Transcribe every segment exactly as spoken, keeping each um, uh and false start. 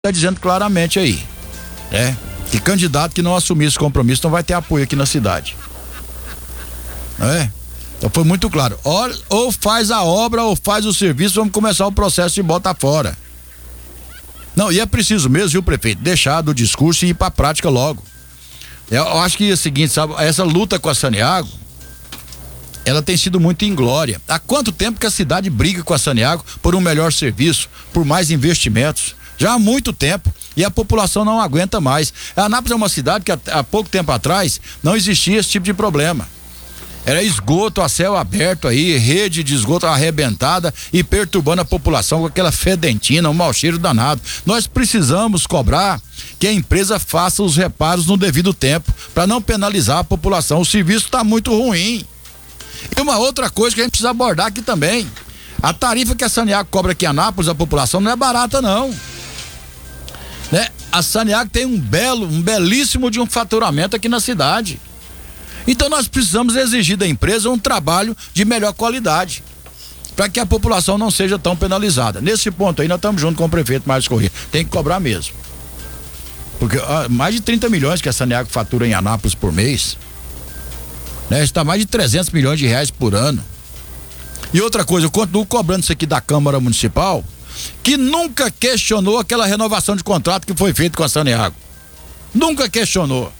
está dizendo claramente aí, né? Que candidato que não assumir esse compromisso não vai ter apoio aqui na cidade, não é? Então foi muito claro, ou, ou faz a obra ou faz o serviço, vamos começar o processo de bota fora. Não, e é preciso mesmo, viu, prefeito, deixar do discurso e ir para a prática logo. Eu, eu acho que é o seguinte, sabe, essa luta com a Saneago, ela tem sido muito inglória. Há quanto tempo que a cidade briga com a Saneago por um melhor serviço, por mais investimentos? Já há muito tempo, e a população não aguenta mais. A Anápolis é uma cidade que há, há pouco tempo atrás não existia esse tipo de problema. Era esgoto a céu aberto aí, rede de esgoto arrebentada e perturbando a população com aquela fedentina, um mau cheiro danado. Nós precisamos cobrar que a empresa faça os reparos no devido tempo, para não penalizar a população. O serviço está muito ruim. E uma outra coisa que a gente precisa abordar aqui também: a tarifa que a Saneago cobra aqui em Anápolis, a população, não é barata não, né? A Saneago tem um belo, um belíssimo de um faturamento aqui na cidade. Então nós precisamos exigir da empresa um trabalho de melhor qualidade, para que a população não seja tão penalizada. Nesse ponto aí nós estamos junto com o prefeito Márcio Corrêa, tem que cobrar mesmo, porque ó, mais de trinta milhões que a Saneago fatura em Anápolis por mês, né? Está mais de trezentos milhões de reais por ano. E outra coisa, eu continuo cobrando isso aqui da Câmara Municipal, que nunca questionou aquela renovação de contrato que foi feita com a Saneago. Nunca questionou.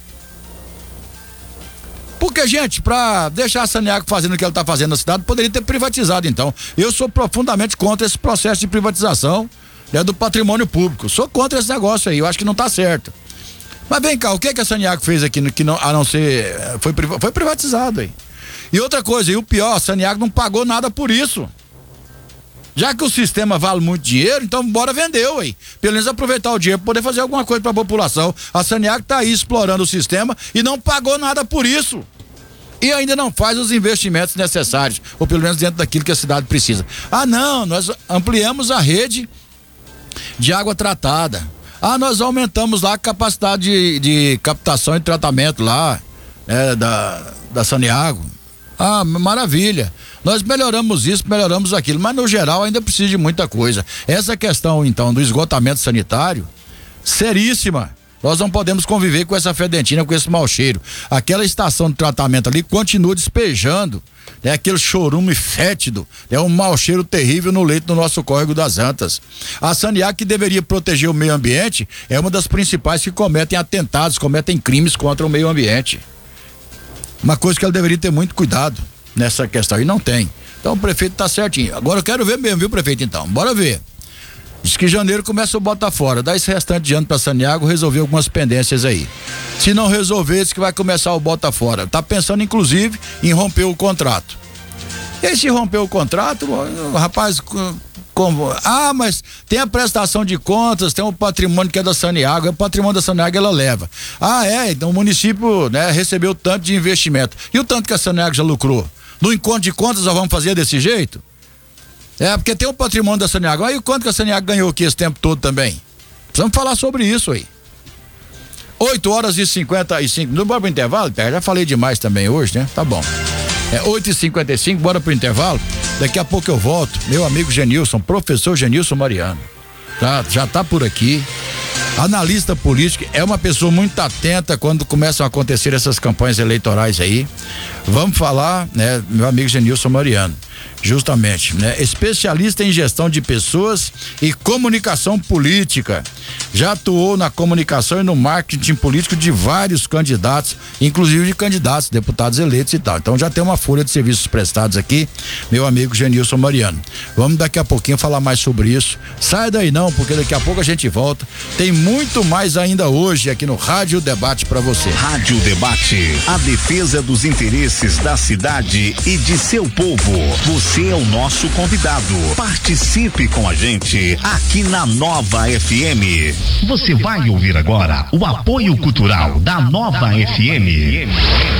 Porque, gente, para deixar a Saneago fazendo o que ela está fazendo na cidade, poderia ter privatizado, então. Eu sou profundamente contra esse processo de privatização, né, do patrimônio público. Sou contra esse negócio aí, eu acho que não está certo. Mas vem cá, o que que a Saneago fez aqui, que não, a não ser, foi, foi privatizado aí. E outra coisa, e o pior, a Saneago não pagou nada por isso. Já que o sistema vale muito dinheiro, então bora vender, ué. Pelo menos aproveitar o dinheiro para poder fazer alguma coisa para a população. A Saneago tá aí explorando o sistema e não pagou nada por isso. E ainda não faz os investimentos necessários, ou pelo menos dentro daquilo que a cidade precisa. Ah, não, nós ampliamos a rede de água tratada. Ah, nós aumentamos lá a capacidade de, de captação e tratamento lá, né, da, da Saneago. Ah, maravilha. Nós melhoramos isso, melhoramos aquilo, mas no geral ainda precisa de muita coisa. Essa questão, então, do esgotamento sanitário, seríssima. Nós não podemos conviver com essa fedentina, com esse mau cheiro. Aquela estação de tratamento ali continua despejando, né, aquele chorume fétido, é um mau cheiro terrível no leito do nosso córrego das Antas. A Saneago, que deveria proteger o meio ambiente, é uma das principais que cometem atentados, cometem crimes contra o meio ambiente. Uma coisa que ela deveria ter muito cuidado nessa questão, e não tem. Então o prefeito tá certinho. Agora eu quero ver mesmo, viu, prefeito? Então, bora ver. Diz que em janeiro começa o bota fora, dá esse restante de ano pra Saneago resolver algumas pendências aí. Se não resolver, diz que vai começar o bota fora. Tá pensando inclusive em romper o contrato. E se romper o contrato, rapaz, como? Ah, mas tem a prestação de contas, tem o patrimônio que é da Saneago, é o patrimônio da Saneago, ela leva. Ah, é, então o município, né, recebeu tanto de investimento. E o tanto que a Saneago já lucrou? No encontro de contas nós vamos fazer desse jeito? É, porque tem o patrimônio da Saneago. Aí o quanto que a Saneago ganhou aqui esse tempo todo também? Precisamos falar sobre isso aí. oito horas e cinquenta e cinco. Não bora pro intervalo? Já falei demais também hoje, né? Tá bom. É oito e cinquenta e cinco, bora pro intervalo. Daqui a pouco eu volto. Meu amigo Genilson, professor Genilson Mariano. Tá, já tá por aqui. Analista político, é uma pessoa muito atenta quando começam a acontecer essas campanhas eleitorais aí. Vamos falar, né, meu amigo Genilson Mariano, justamente, né, especialista em gestão de pessoas e comunicação política. Já atuou na comunicação e no marketing político de vários candidatos, inclusive de candidatos, deputados eleitos e tal. Então já tem uma folha de serviços prestados aqui, meu amigo Genilson Mariano. Vamos daqui a pouquinho falar mais sobre isso. Sai daí não, porque daqui a pouco a gente volta. Tem muito mais ainda hoje aqui no Rádio Debate para você. Rádio Debate, a defesa dos interesses da cidade e de seu povo. Você é o nosso convidado. Participe com a gente aqui na Nova F M. Você vai ouvir agora o apoio cultural da Nova F M.